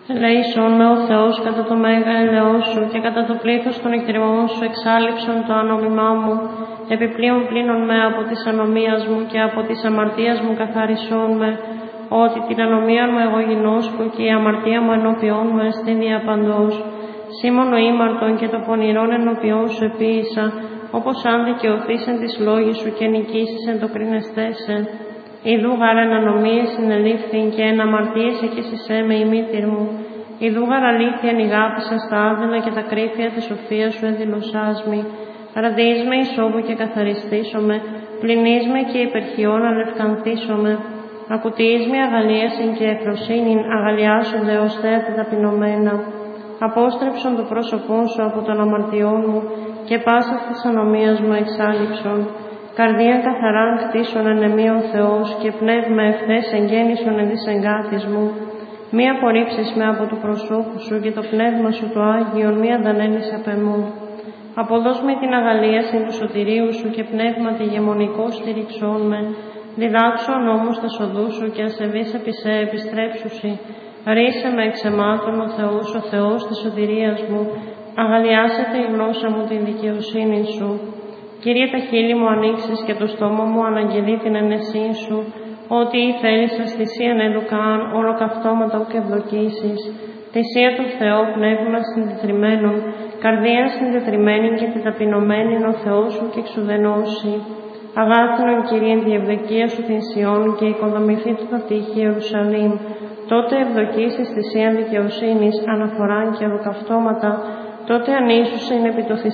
Ελέησον με ο Θεός κατά το μέγα ελαιό σου και κατά το πλήθος των εκτριμών σου εξάλληψον το ανώμημά μου, επιπλέον πλύνον με από της ανομίας μου και από της αμαρτίας μου καθάρισόν με, ότι την ανομία μου εγώ γινώσκω και η αμαρτία μου ενώπιόν μου εστί διαπαντός. Σήμωνο ήμαρτον και το πονηρόν ενώπιόν σου επίησα, όπως αν δικαιωθείς εν της λόγης σου και νικήσεις εν το κρίνεστέσαι. Ιδού γάρα εν ανομίες συνελήφθην και εν αμαρτίες εκείσισέ με η μήτηρ μου. Ιδού γάρα αλήθεια νηγάπησα στα άδειλα και τα κρύφια της σοφίας σου ενδηλωσάς μη. Ραδείς με εισόβου και καθαριστήσομαι, πλυνείς με και υπερχιών αλευκανθήσομαι. Ακουτείς με αγαλίασιν και εφροσύνην, αγαλιάσονται ως θέατα ταπεινωμένα. Απόστρεψον το πρόσωπό σου από των αμαρτιών μου και πάσα της ανομίας μου εξάλληψον. Καρδία καθαράν κτίσον εν εμεί ο Θεός και πνεύμα ευθές εγγέννησον εν της εγκάτης μου. Μη απορρίψεις με από του προσώπου σου και το πνεύμα σου το Άγιον μη αντανέλεις απ' εμού. Αποδώσ' με την αγαλίαση του σωτηρίου σου και πνεύμα τη γεμονικό στηριξόν με. Διδάξον όμως τα σοδού σου και ασεβείς επί σε επιστρέψουσι. Ρίσε με εξ εμάτων ο Θεός της σωτηρίας μου. Αγαλιάσετε η γλώσσα μου την δικαιοσύνη σου. Κύριε, τα χείλη μου ανοίξεις και το στόμα μου αναγγελεί την ενεσή σου, ότι η θέλησας θυσίαν εδουκάν, ολοκαυτώματα ουκ ευδοκίσεις. Θυσία του Θεού, πνεύμα συντετριμμένων, καρδία συντετριμμένη και την ταπεινωμένη ο Θεός σου και εξουδενώσει. Αγάθινον, Κύριε, τη ευδοκία σου την Σιών και οικοδομηθεί του τα τείχη Ιερουσαλήμ. Τότε ευδοκίσεις θυσίαν δικαιοσύνης, αναφοράν και ολοκαυτώματα, τότε ανήσουσιν επί το